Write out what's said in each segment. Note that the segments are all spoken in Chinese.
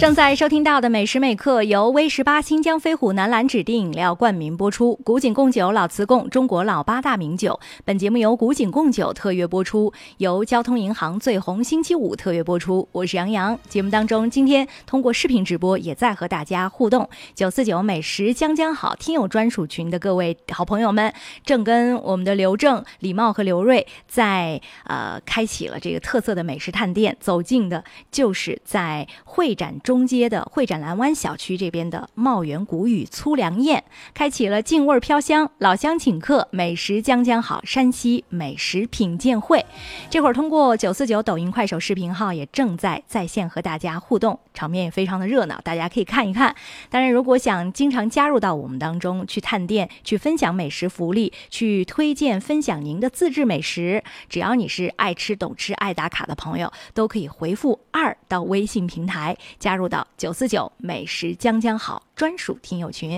正在收听到的美食美课由威18新疆飞虎南蓝指定饮料冠名播出，古井贡酒老瓷贡中国老8大名酒。本节目由古井贡酒特约播出，由交通银行最红星期五特约播出。我是杨洋。节目当中今天通过视频直播也在和大家互动。949美食将将好听友专属群的各位好朋友们，正跟我们的刘正、李茂和刘瑞在开启了这个特色的美食探店，走进的就是在会展中街的会展蓝湾小区这边的茂源古语粗粮宴，开启了劲味飘香老乡请客美食将将好山西美食品鉴会。这会儿通过949抖音快手视频号也正在线和大家互动，场面也非常的热闹，大家可以看一看。当然如果想经常加入到我们当中去探店，去分享美食福利，去推荐分享您的自制美食，只要你是爱吃懂吃爱打卡的朋友，都可以回复2到微信平台加入到949美食将将好专属听友群。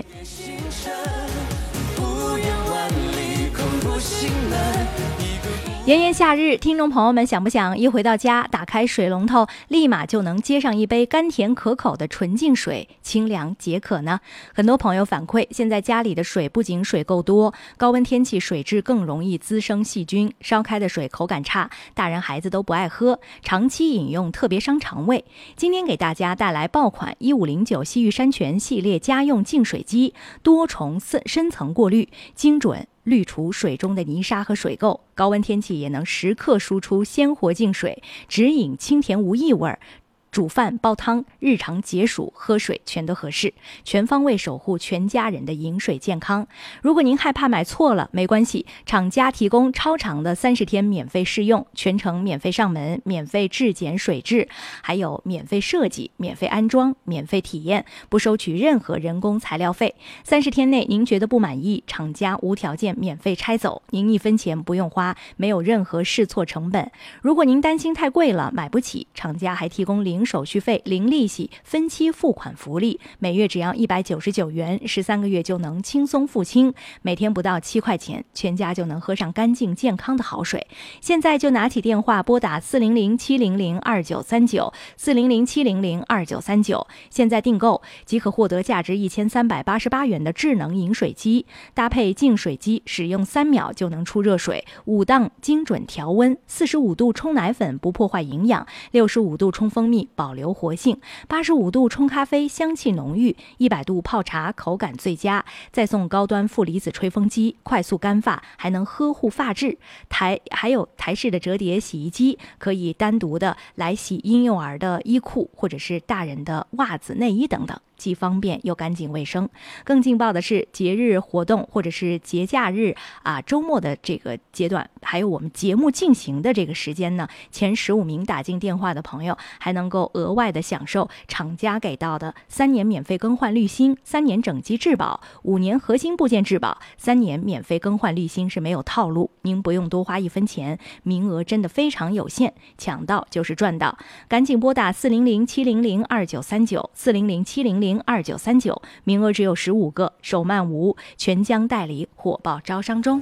炎炎夏日，听众朋友们想不想一回到家打开水龙头立马就能接上一杯甘甜可口的纯净水，清凉解渴呢？很多朋友反馈，现在家里的水不仅水垢多，高温天气水质更容易滋生细菌，烧开的水口感差，大人孩子都不爱喝，长期饮用特别伤肠胃。今天给大家带来爆款1509西域山泉系列家用净水机，多重深层过滤，精准滤除水中的泥沙和水垢，高温天气也能时刻输出鲜活净水，直饮清甜无异味，煮饭煲汤日常解暑喝水全都合适，全方位守护全家人的饮水健康。如果您害怕买错了没关系，厂家提供超长的30天免费试用，全程免费上门，免费质检水质，还有免费设计，免费安装，免费体验，不收取任何人工材料费。30天内您觉得不满意，厂家无条件免费拆走，您1分钱不用花，没有任何试错成本。如果您担心太贵了买不起，厂家还提供零手续费、零利息、分期付款福利，每月只要199元，13个月就能轻松付清，每天不到7块钱，全家就能喝上干净健康的好水。现在就拿起电话拨打400-700-2939 400-700-2939，现在订购即可获得价值1388元的智能饮水机，搭配净水机，使用3秒就能出热水，5档精准调温，45度冲奶粉不破坏营养，65度冲蜂蜜保留活性，85度冲咖啡香气浓郁，100度泡茶口感最佳，再送高端负离子吹风机，快速干发，还能呵护发质。还有台式的折叠洗衣机，可以单独的来洗婴幼儿的衣裤或者是大人的袜子内衣等等，既方便又干净卫生。更劲爆的是，节日活动或者是节假日周末的这个阶段，还有我们节目进行的这个时间呢，前15名打进电话的朋友还能够额外的享受厂家给到的3年免费更换滤芯、3年整机质保、5年核心部件质保、3年免费更换滤芯是没有套路，您不用多花1分钱，名额真的非常有限，抢到就是赚到。赶紧拨打400-700-2939 400-700-2939，名额只有15个，手慢无，全疆代理火爆招商中。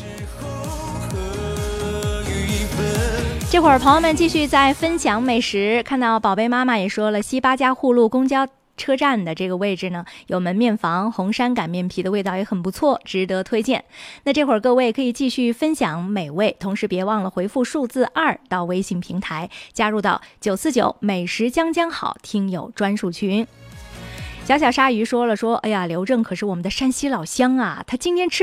这会儿朋友们继续在分享美食，看到宝贝妈妈也说了，西八家沪路公交车站的这个位置呢，有门面房，红山擀面皮的味道也很不错，值得推荐。那这会儿各位可以继续分享美味，同时别忘了回复数字2到微信平台，加入到949美食将将好听友专属群。小鲨鱼说了，哎呀，刘正可是我们的山西老乡啊，他今天吃